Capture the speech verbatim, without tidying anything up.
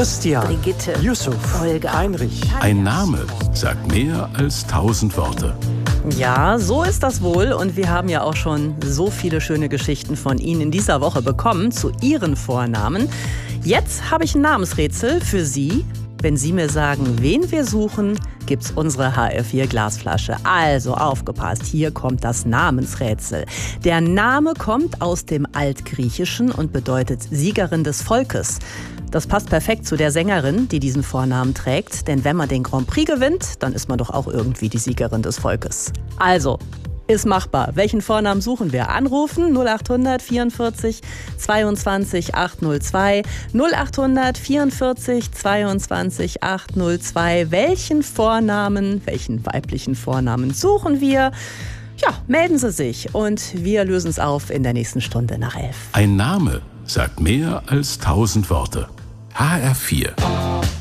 Christian, Brigitte, Yusuf, Olga, Heinrich. Ein Name sagt mehr als tausend Worte. Ja, so ist das wohl. Und wir haben ja auch schon so viele schöne Geschichten von Ihnen in dieser Woche bekommen zu Ihren Vornamen. Jetzt habe ich ein Namensrätsel für Sie. Wenn Sie mir sagen, wen wir suchen, gibt's unsere H R vier Glasflasche. Also aufgepasst, hier kommt das Namensrätsel. Der Name kommt aus dem Altgriechischen und bedeutet Siegerin des Volkes. Das passt perfekt zu der Sängerin, die diesen Vornamen trägt. Denn wenn man den Grand Prix gewinnt, dann ist man doch auch irgendwie die Siegerin des Volkes. Also, ist machbar. Welchen Vornamen suchen wir? Anrufen null acht hundert vierundvierzig zweiundzwanzig achthundertzwei. null acht hundert vierundvierzig zweiundzwanzig achthundertzwei. Welchen Vornamen, welchen weiblichen Vornamen suchen wir? Ja, melden Sie sich und wir lösen es auf in der nächsten Stunde nach elf. Ein Name sagt mehr als tausend Worte. H R vier.